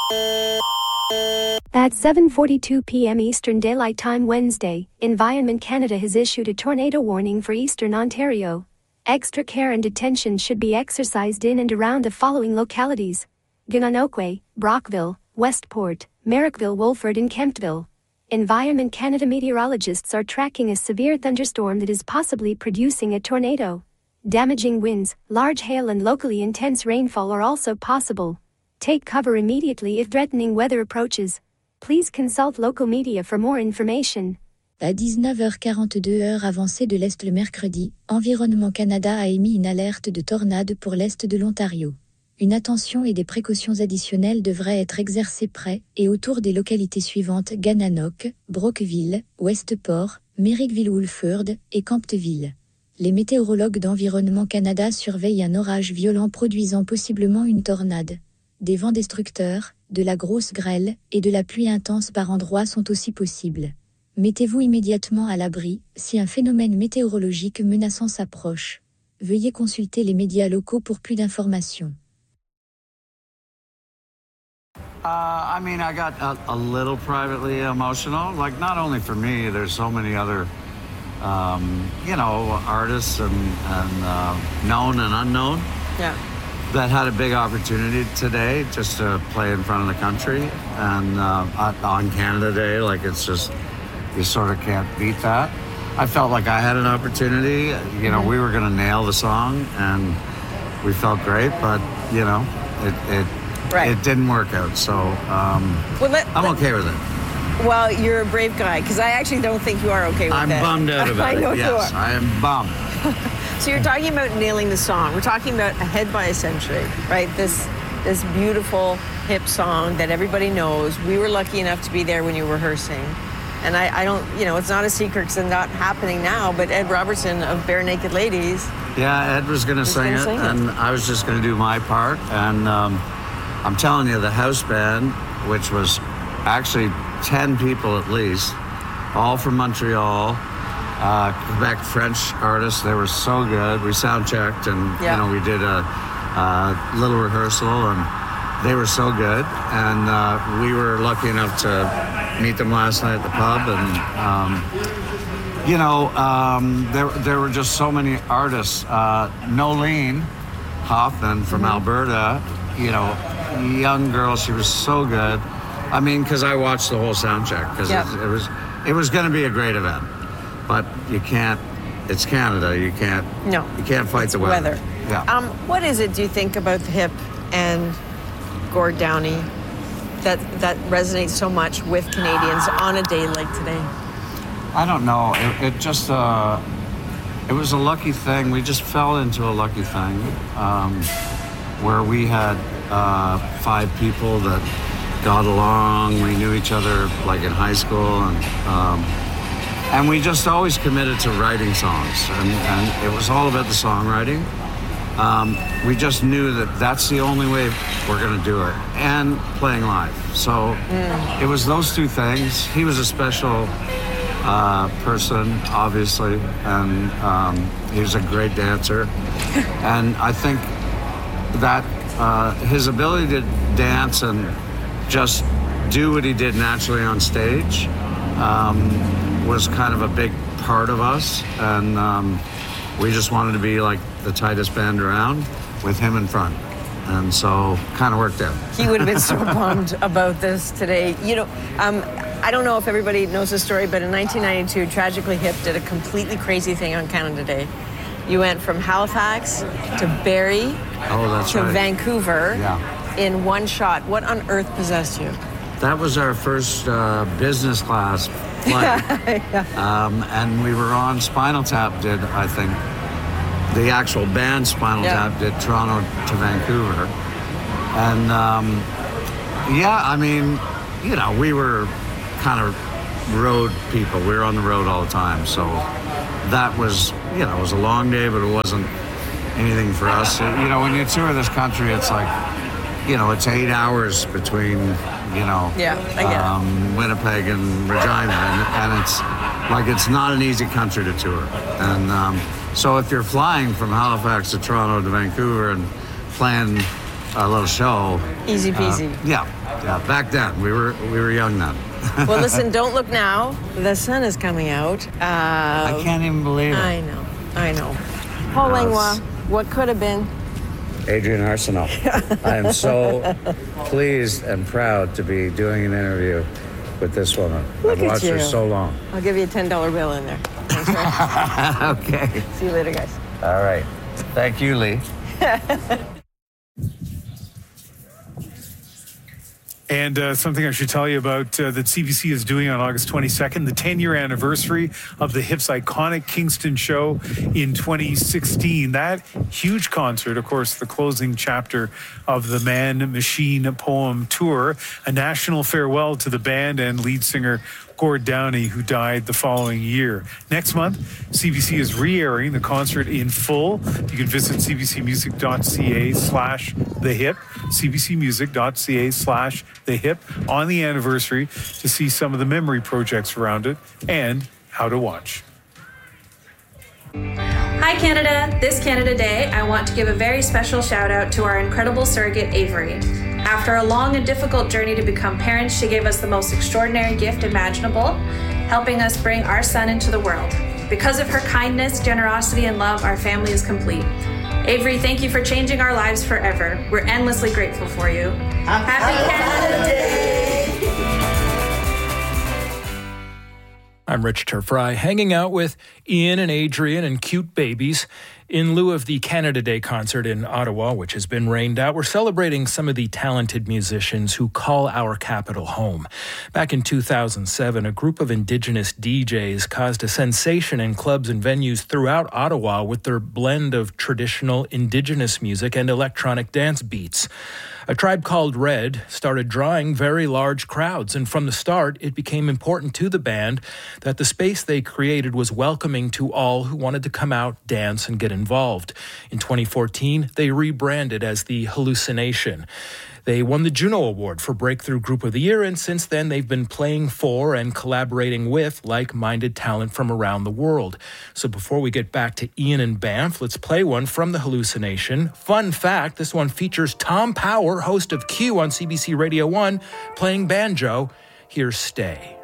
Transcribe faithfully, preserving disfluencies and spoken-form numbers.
At seven forty-two p.m. Eastern Daylight Time Wednesday, Environment Canada has issued a tornado warning for Eastern Ontario. Extra care and attention should be exercised in and around the following localities: Gananoque, Brockville, Westport, Merrickville, Wolford and Kemptville. Environment Canada meteorologists are tracking a severe thunderstorm that is possibly producing a tornado. Damaging winds, large hail and locally intense rainfall are also possible. Take cover immediately if threatening weather approaches. Please consult local media for more information. À dix-neuf heures quarante-deux heure avancée de l'Est le mercredi, Environnement Canada a émis une alerte de tornade pour l'Est de l'Ontario. Une attention et des précautions additionnelles devraient être exercées près et autour des localités suivantes: Gananoque, Brockville, Westport, Merrickville-Wolford et Kemptville. Les météorologues d'Environnement Canada surveillent un orage violent produisant possiblement une tornade. Des vents destructeurs, de la grosse grêle et de la pluie intense par endroits sont aussi possibles. Mettez-vous immédiatement à l'abri si un phénomène météorologique menaçant s'approche. Veuillez consulter les médias locaux pour plus d'informations. Uh, I mean, I got a, a little privately emotional. Like, not only for me, there's so many other, um, you know, artists and, and uh, known and unknown. Yeah. That had a big opportunity today just to play in front of the country. And uh, on Canada Day, like, it's just, you sort of can't beat that. I felt like I had an opportunity. You know, mm-hmm. we were going to nail the song, and we felt great, but, you know, it, it Right. It didn't work out, so um, well, let, I'm let, okay with it. Well, you're a brave guy, because I actually don't think you are okay with I'm it. I'm bummed out about I know it, yes, you are. I am bummed. So you're talking about nailing the song. We're talking about Ahead by a Century, right? This this beautiful, hip song that everybody knows. We were lucky enough to be there when you were rehearsing. And I, I don't, you know, it's not a secret because it's not happening now, but Ed Robertson of Bare Naked Ladies. Yeah, Ed was going to sing, it, sing it, and I was just going to do my part. And um, I'm telling you, the house band, which was actually ten people at least, all from Montreal, uh, Quebec French artists, they were so good. We sound checked and, yeah. you know, we did a, a little rehearsal, and they were so good. And uh, we were lucky enough to meet them last night at the pub. And, um, you know, um, there, there were just so many artists. Uh, Nolene Hoffman from mm-hmm. Alberta, you know, young girl, she was so good. I mean, because I watched the whole sound check, because yep. it, it was it was going to be a great event, but you can't. It's Canada. You can't. No. You can't fight it's the weather. weather. Yeah. Um, what is it? Do you think about the hip and Gord Downie that that resonates so much with Canadians on a day like today? I don't know. It, it just uh, it was a lucky thing. We just fell into a lucky thing, um, where we had uh, five people that got along. We knew each other like in high school, and um, and we just always committed to writing songs, and, and it was all about the songwriting. Um, we just knew that that's the only way we're going to do it, and playing live. So mm. it was those two things. He was a special uh, person, obviously, and um, he was a great dancer, and I think that uh, his ability to dance and just do what he did naturally on stage um, was kind of a big part of us, and um, we just wanted to be like the tightest band around with him in front, and so kind of worked out. He would have been so bummed about this today. You know, um, I don't know if everybody knows the story, but in nineteen ninety-two, Tragically Hip did a completely crazy thing on Canada Day. You went from Halifax to Barrie oh, that's to right. Vancouver. Yeah. In one shot. What on earth possessed you? That was our first uh, business class flight. yeah. um, and we were on Spinal Tap did, I think, the actual band Spinal yeah. Tap did Toronto to Vancouver. And um, yeah, I mean, you know, we were kind of road people. We were on the road all the time. So that was, you know, it was a long day, but it wasn't anything for us. You know, when you tour this country, it's like, you know, it's eight hours between, you know, yeah, I get um, Winnipeg and Regina, and, and it's like it's not an easy country to tour. And um, so if you're flying from Halifax to Toronto to Vancouver and playing a little show. Easy peasy. Uh, yeah, yeah. Back then, we were we were young then. Well, listen, don't look now. The sun is coming out. Uh, I can't even believe it. I know, I know. Paul Langlois, what could have been? Adrienne Arsenault. I am so pleased and proud to be doing an interview with this woman. Look I've at watched you. her so long. I'll give you a ten dollar bill in there. Thanks, right? Okay. See you later, guys. All right. Thank you, Lee. And uh, something I should tell you about uh, that C B C is doing on August twenty-second, the ten-year anniversary of the Hip's iconic Kingston show in twenty sixteen. That huge concert, of course, the closing chapter of the Man Machine Poem Tour, a national farewell to the band and lead singer Gord Downey, who died the following year. Next month, C B C is re-airing the concert in full. You can visit cbcmusic.ca slash the hip, cbcmusic.ca slash the hip on the anniversary to see some of the memory projects around it and how to watch. Hi Canada! This Canada Day, I want to give a very special shout out to our incredible surrogate Avery. After a long and difficult journey to become parents, she gave us the most extraordinary gift imaginable, helping us bring our son into the world. Because of her kindness, generosity, and love, our family is complete. Avery, thank you for changing our lives forever. We're endlessly grateful for you. Happy, Happy Canada Day! I'm Rich Turfry, hanging out with Ian and Adrienne and cute babies. In lieu of the Canada Day concert in Ottawa, which has been rained out, we're celebrating some of the talented musicians who call our capital home. Back in two thousand seven, a group of Indigenous D Js caused a sensation in clubs and venues throughout Ottawa with their blend of traditional Indigenous music and electronic dance beats. A Tribe Called Red started drawing very large crowds, and from the start, it became important to the band that the space they created was welcoming to all who wanted to come out, dance, and get involved. In twenty fourteen, they rebranded as The Hallucination. They won the Juno Award for Breakthrough Group of the Year, and since then they've been playing for and collaborating with like-minded talent from around the world. So before we get back to Ian and Banff, let's play one from The Hallucination. Fun fact, this one features Tom Power, host of Q on C B C Radio one, playing banjo. Here's Stay.